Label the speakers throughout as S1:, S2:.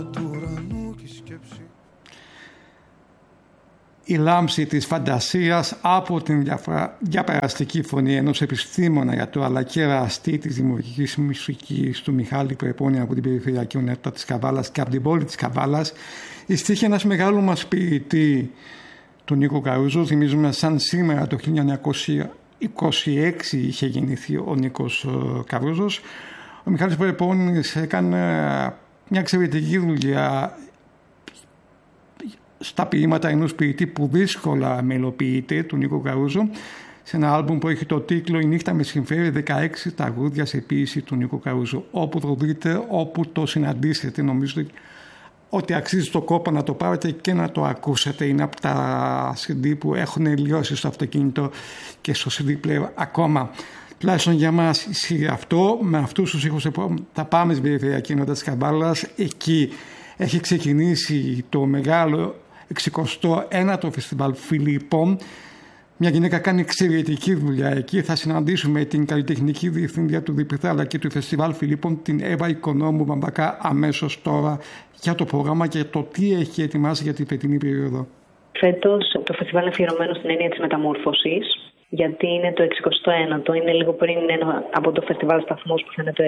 S1: Η λάμψη της φαντασίας από την διαπεραστική φωνή ενός επιστήμονα για το αλλά και εραστή της δημιουργικής μουσικής του Μιχάλη Πρεπόνη από την περιφερειακή ονότητα της Καβάλας και από την πόλη της Καβάλας, η στίχη ενός μεγάλου μας ποιητή του Νίκου Καρούζου. Θυμίζουμε σαν σήμερα το 1926 είχε γεννηθεί ο Νίκος Καρούζος. Ο Μιχάλης Πρεπόνης έκανε μια εξαιρετική δουλειά στα ποίηματα ενός ποιητή που δύσκολα μελοποιείται, του Νίκο Καρούζο, σε ένα άλμπουμ που έχει το τίτλο «Η νύχτα με συμφέρει, 16 τραγούδια σε ποίηση του Νίκο Καρούζο». Όπου το δείτε, όπου το συναντήσετε, νομίζω ότι αξίζει το κόπο να το πάρετε και να το ακούσετε. Είναι από τα CD που έχουν λιώσει στο αυτοκίνητο και στο CD player ακόμα. Τουλάχιστον για μας ισχύει αυτό. Με αυτούς τους ήχους θα πάμε στην περιφερειακή ενότητα της Καβάλας. Εκεί έχει ξεκινήσει το μεγάλο 69ο φεστιβάλ Φιλίππων. Μια γυναίκα κάνει εξαιρετική δουλειά εκεί. Θα συναντήσουμε την καλλιτεχνική διευθύντρια του Διπυθά αλλά και του φεστιβάλ Φιλίππων, την Εύα Οικονόμου Βαμβακά, αμέσως τώρα για το πρόγραμμα και το τι έχει ετοιμάσει για την φετινή περίοδο.
S2: Φέτος το φεστιβάλ είναι αφιερωμένο στην έννοια της μεταμόρφωσης, γιατί είναι το 69ο, είναι λίγο πριν ένα από το φεστιβάλ Σταθμός που θα είναι το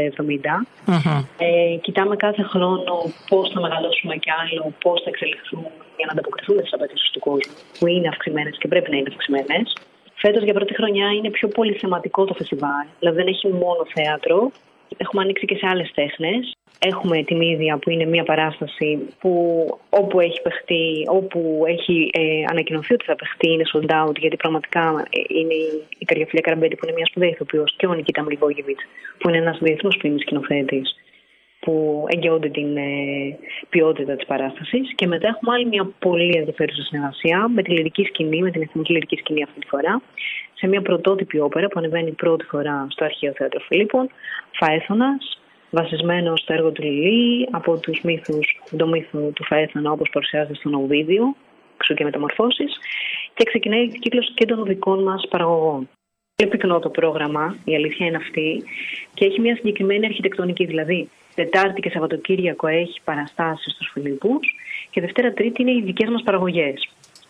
S2: 70. Κοιτάμε κάθε χρόνο πώς θα μεγαλώσουμε κι άλλο, πώς θα εξελιχθούμε για να ανταποκριθούμε στις απαιτήσεις του κόσμου, που είναι αυξημένες και πρέπει να είναι αυξημένες. Φέτος για πρώτη χρονιά είναι πιο πολυθεματικό το φεστιβάλ, δηλαδή δεν έχει μόνο θέατρο, έχουμε ανοίξει και σε άλλες τέχνες. Έχουμε την ίδια που είναι μια παράσταση που όπου έχει παιχτεί, όπου έχει ανακοινωθεί ότι θα παιχτεί είναι sold out, γιατί πραγματικά είναι η Καριοφιλία Καραμπέτη που είναι μια σπουδαία ηθοποιός και ο Νικίτα Μλιβόγεβιτς που είναι ένας διεθνούς ποιμής σκηνοθέτης που εγγυώνται την ποιότητα της παράστασης. Και μετά έχουμε άλλη μια πολύ ενδιαφέρουσα συνεργασία με τη λυρική σκηνή, με την Εθνική Λυρική Σκηνή αυτή τη φορά, σε μια πρωτότυπη όπερα που ανεβαίνει πρώτη φορά στο Αρχαίο Θέατρο Φιλίππων, Φαέθωνας, βασισμένο στο έργο του Λιλί, από το μύθο του Φαέθωνα όπως παρουσιάζεται στον Οβίδιο, εξού και μεταμορφώσεις, και ξεκινάει ο κύκλος και των δικών μας παραγωγών. Πολύ πυκνό το πρόγραμμα, η αλήθεια είναι αυτή, και έχει μια συγκεκριμένη αρχιτεκτονική, δηλαδή Τετάρτη και Σαββατοκύριακο έχει παραστάσεις στους Φιλίππους και Δευτέρα Τρίτη είναι οι δικές μας παραγωγές.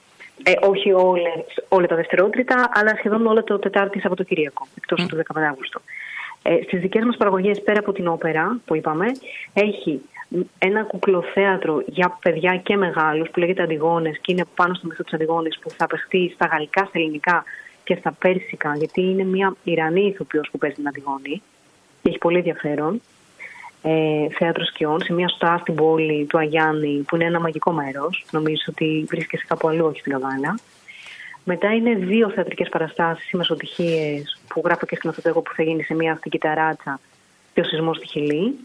S2: Όχι όλα τα δευτερότριτα, αλλά σχεδόν όλα το Τετάρτη Σαββατοκύριακο, εκτός του 15 Αύγουστο. Στις δικές μας παραγωγές, πέρα από την όπερα που είπαμε, έχει ένα κουκλοθέατρο για παιδιά και μεγάλους που λέγεται Αντιγόνες και είναι πάνω στο μύθο της Αντιγόνης, που θα παιχτεί στα γαλλικά, στα ελληνικά και στα πέρσικα, γιατί είναι μια Ιρανή ηθοποιός που παίζει την Αντιγόνη και έχει πολύ ενδιαφέρον. Θέατρο σκιών σε μια στά στην πόλη του Αγιάννη, που είναι ένα μαγικό μέρος. Νομίζω ότι βρίσκεσαι κάπου αλλού, όχι στην Καβάλα. Μετά είναι 2 θεατρικές παραστάσεις, οι Μεσοτυχίες, που γράφω και σκηνοθετώ εγώ, που θα γίνει σε μια αστική ταράτσα, και ο σεισμός στη Χιλή.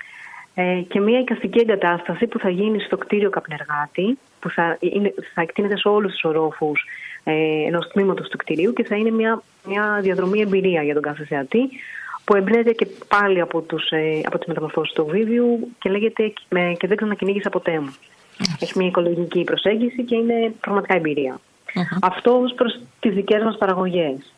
S2: Και μια εικαστική εγκατάσταση που θα γίνει στο κτίριο Καπνεργάτη, που θα εκτείνεται σε όλους τους ορόφους ενός τμήματος του κτιρίου και θα είναι μια διαδρομή εμπειρία για τον κάθε θεατή, που εμπνέεται και πάλι από τις μεταμορφώσεις του Οβίδιου και λέγεται «Και δεν ξανακυνήγησα ποτέ μου». Έχει μια οικολογική προσέγγιση και είναι πραγματικά εμπειρία. Αυτό ως προς τις δικές μας παραγωγές.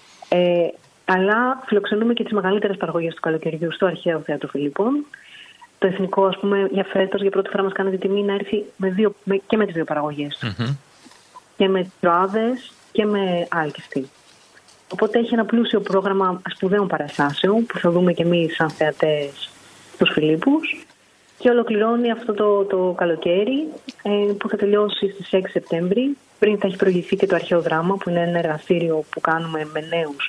S2: Αλλά φιλοξενούμε και τις μεγαλύτερες παραγωγές του καλοκαιριού στο Αρχαίο Θέατρο Φιλίππων. Το Εθνικό, ας πούμε, για φέτος για πρώτη φορά μας κάνει τη τιμή να έρθει και με τις 2 παραγωγές του. Και με Τροάδες και με Άλκηστη. Οπότε έχει ένα πλούσιο πρόγραμμα σπουδαίων παραστάσεων που θα δούμε και εμείς σαν θεατές στους Φιλίππους. Και ολοκληρώνει αυτό το καλοκαίρι που θα τελειώσει στις 6 Σεπτέμβρη. Πριν θα έχει προηγηθεί και το Αρχαίο Δράμα, που είναι ένα εργαστήριο που κάνουμε με νέους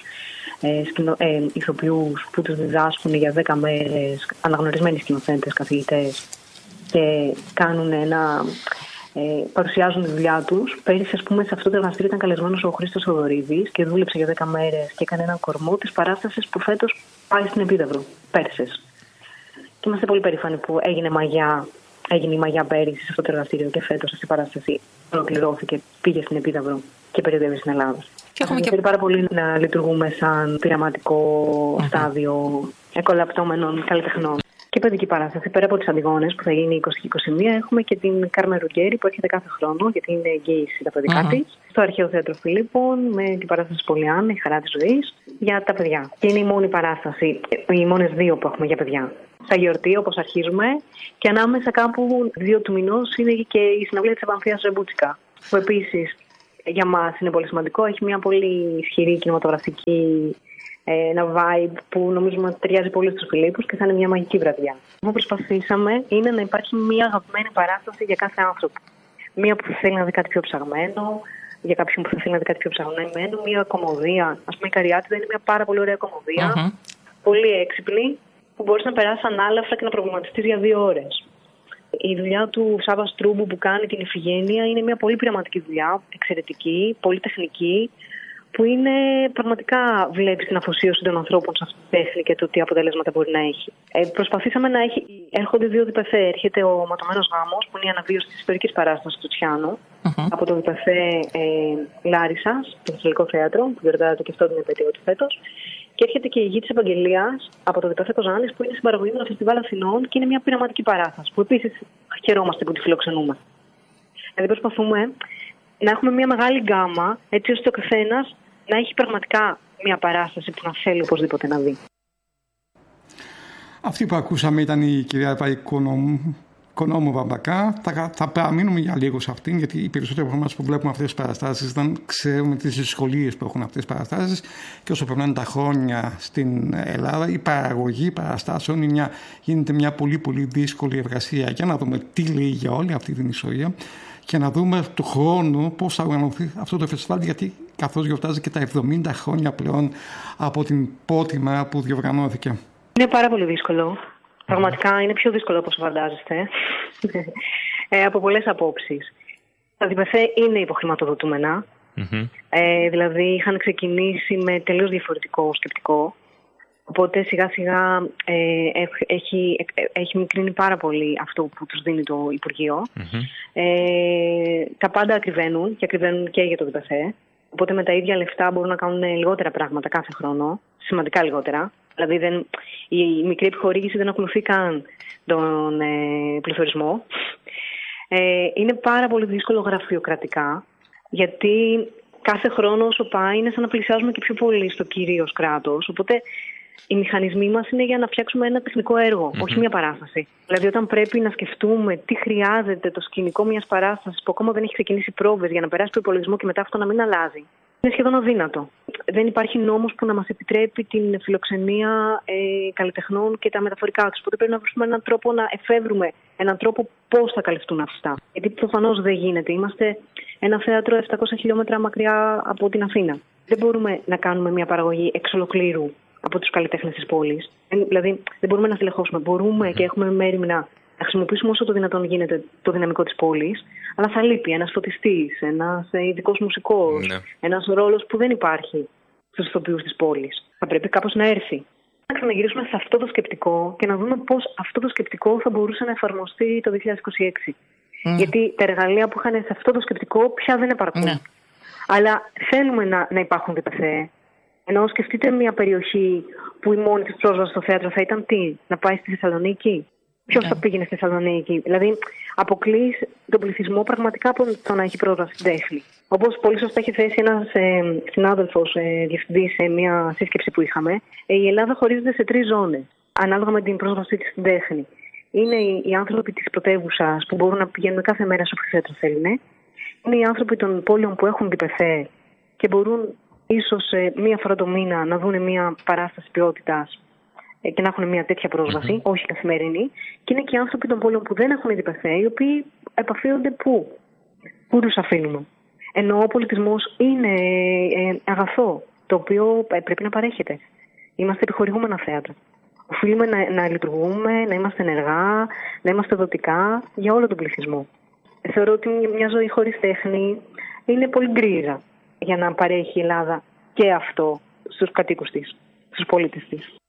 S2: ηθοποιούς που τους διδάσκουν για 10 μέρες, αναγνωρισμένοι σκηνοθέτες, καθηγητές, και κάνουν παρουσιάζουν τη δουλειά τους. Πέρυσι, ας πούμε, σε αυτό το εργαστήριο ήταν καλεσμένος ο Χρήστος Θοδωρίδης και δούλεψε για 10 μέρες και έκανε έναν κορμό της παράστασης που φέτος πάει στην Επίδαυρο, πέρσις. Και είμαστε πολύ περήφανοι που έγινε η μαγιά πέρυσι σε αυτό το εργαστήριο και φέτος αυτή η παράσταση ολοκληρώθηκε, πήγε στην Επίδαυρο και περιοδεύει στην Ελλάδα. Και έχουμε και πάρα πολύ να λειτουργούμε σαν πειραματικό στάδιο εκολαπτώμενων καλλιτεχνών. Και παιδική παράσταση, πέρα από τις Αντιγόνες που θα γίνει 20 και 21, έχουμε και την Κάρμεν Ρουγκέρι που έρχεται κάθε χρόνο, γιατί είναι εγγύηση τα παιδικά της, στο Αρχαίο Θέατρο Φιλίππων, με την παράσταση Πολιάννα, η χαρά της ζωής, για τα παιδιά. Και είναι η μόνη παράσταση, οι μόνες 2 που έχουμε για παιδιά. στα γιορτή, όπως αρχίζουμε, και ανάμεσα κάπου 2 του μηνός είναι και η συναυλία της Επανθείας Ρεμπούτσικα, που επίσης για μας είναι πολύ σημαντικό. Έχει μια πολύ ισχυρή κινηματογραφική, ένα vibe που νομίζουμε ότι ταιριάζει πολύ στους Φιλίππους και θα είναι μια μαγική βραδιά. Αυτό που προσπαθήσαμε είναι να υπάρχει μια αγαπημένη παράσταση για κάθε άνθρωπο. Μία που θα θέλει να δει κάτι πιο ψαγμένο, για κάποιον που θα θέλει να δει κάτι πιο ψαγμένο, μια κομμωδία. Ας πούμε, η Καριάτιδα είναι μια πάρα πολύ ωραία κομμωδία, πολύ έξυπνη, που μπορείς να περάσεις ανάλαφρα και να προβληματιστείς για 2 ώρες. Η δουλειά του Σάβα Στρούμπου που κάνει την Ιφηγένεια είναι μια πολύ πειραματική δουλειά, εξαιρετική, πολύ τεχνική, που είναι πραγματικά βλέπεις την αφοσίωση των ανθρώπων σε αυτή τη τέχνη και το τι αποτελέσματα μπορεί να έχει. Προσπαθήσαμε να έχει. Έρχονται 2 διπεθέ. Έρχεται ο Ματωμένος Γάμος, που είναι η αναβίωση της ιστορικής παράστασης του Τσιάνου, από το διπεθέ Λάρισσας, το Θεσσαλικό Θέατρο, που γιορτάζεται και αυτό την επέτειο του φέτος. Και έρχεται και η Γη της Ευαγγελίας από το διπεθέ Κοζάνης, που είναι συμπαραγωγή με το Φεστιβάλ Αθηνών και είναι μια πειραματική παράσταση, που επίσης χαιρόμαστε που τη φιλοξενούμε. Δηλαδή προσπαθούμε να έχουμε μια μεγάλη γκάμα, έτσι ώστε ο καθένας να έχει πραγματικά μια παράσταση που να θέλει οπωσδήποτε να δει.
S1: Αυτή που ακούσαμε ήταν η κυρία Οικονόμου Βαμβακά. Θα παραμείνουμε για λίγο σε αυτήν, γιατί οι περισσότεροι από εμάς που βλέπουμε αυτές τις παραστάσεις δεν ξέρουμε τις δυσκολίες που έχουν αυτές τις παραστάσεις, και όσο περνάνε τα χρόνια στην Ελλάδα η παραγωγή παραστάσεων γίνεται μια πολύ πολύ δύσκολη εργασία. Για να δούμε τι λέει για όλη αυτή την ιστορία και να δούμε του χρόνου πώς θα οργανωθεί αυτό το φεστιβάλ, γιατί καθώς γιορτάζει και τα 70 χρόνια πλέον από την πρώτη μέρα που διοργανώθηκε. Είναι
S2: πάρα πολύ δύσκολο. Πραγματικά είναι πιο δύσκολο όπως φαντάζεστε. Από πολλές απόψεις. Τα διπεθέ είναι υποχρηματοδοτούμενα. Δηλαδή είχαν ξεκινήσει με τελείως διαφορετικό σκεπτικό. Οπότε σιγά σιγά έχει μικρύνει πάρα πολύ αυτό που τους δίνει το Υπουργείο. Τα πάντα ακριβένουν και ακριβένουν και για το διπεθέ. Οπότε με τα ίδια λεφτά μπορούν να κάνουν λιγότερα πράγματα κάθε χρόνο. Σημαντικά λιγότερα. Δηλαδή η μικρή επιχορήγηση δεν ακολουθεί καν τον πληθωρισμό. Είναι πάρα πολύ δύσκολο γραφειοκρατικά, γιατί κάθε χρόνο όσο πάει είναι σαν να πλησιάζουμε και πιο πολύ στο κυρίως κράτος. Οπότε οι μηχανισμοί μας είναι για να φτιάξουμε ένα τεχνικό έργο, όχι μια παράσταση. Δηλαδή όταν πρέπει να σκεφτούμε τι χρειάζεται το σκηνικό μιας παράστασης που ακόμα δεν έχει ξεκινήσει πρόβες για να περάσει το υπολογισμό και μετά αυτό να μην αλλάζει, είναι σχεδόν αδύνατο. Δεν υπάρχει νόμος που να μας επιτρέπει την φιλοξενία καλλιτεχνών και τα μεταφορικά τους. Οπότε πρέπει να βρούμε έναν τρόπο να εφεύρουμε έναν τρόπο πώς θα καλυφθούν αυτά. Γιατί προφανώς δεν γίνεται. Είμαστε ένα θέατρο 700 χιλιόμετρα μακριά από την Αθήνα. Δεν μπορούμε να κάνουμε μια παραγωγή εξ ολοκλήρου από τους καλλιτέχνες της πόλης. Δηλαδή δεν μπορούμε να τηλεχώσουμε. Μπορούμε και έχουμε μέριμνα να χρησιμοποιήσουμε όσο το δυνατόν γίνεται το δυναμικό της πόλης, αλλά θα λείπει ένας φωτιστής, ένας ειδικός μουσικός, ένας ρόλος που δεν υπάρχει στους ηθοποιούς της πόλης. Θα πρέπει κάπως να έρθει. Να ξαναγυρίσουμε σε αυτό το σκεπτικό και να δούμε πώς αυτό το σκεπτικό θα μπορούσε να εφαρμοστεί το 2026. Γιατί τα εργαλεία που είχαν σε αυτό το σκεπτικό πια δεν επαρκούν. Αλλά θέλουμε να υπάρχουν διπεθέ. Ενώ σκεφτείτε μια περιοχή που η μόνη της πρόσβαση στο θέατρο θα ήταν τι, να πάει στη Θεσσαλονίκη. Ποιος θα πήγαινε στη Θεσσαλονίκη? Δηλαδή, αποκλείς τον πληθυσμό πραγματικά από το να έχει πρόσβαση στην τέχνη. Όπως πολύ σωστά έχει θέσει ένας συνάδελφος διευθυντής σε μια σύσκεψη που είχαμε, η Ελλάδα χωρίζεται σε 3 ζώνες, ανάλογα με την πρόσβασή της στην τέχνη. Είναι οι άνθρωποι της πρωτεύουσας που μπορούν να πηγαίνουν κάθε μέρα σε όποιο θέατρο θέλουν. Είναι οι άνθρωποι των πόλεων που έχουν διπεθέ και μπορούν ίσως μία φορά το μήνα να δουν μία παράσταση ποιότητας και να έχουν μια τέτοια πρόσβαση, όχι καθημερινή. Και είναι και οι άνθρωποι των πόλεων που δεν έχουν διπεθέ, οι οποίοι επαφίονται πού τους αφήνουμε. Ενώ ο πολιτισμός είναι αγαθό, το οποίο πρέπει να παρέχεται. Είμαστε επιχορηγούμενα θέατρα. Οφείλουμε να λειτουργούμε, να είμαστε ενεργά, να είμαστε δοτικά για όλο τον πληθυσμό. Θεωρώ ότι μια ζωή χωρίς τέχνη είναι πολύ γκρίζα για να παρέχει η Ελλάδα και αυτό στους κατοίκους της, στους πολίτες της.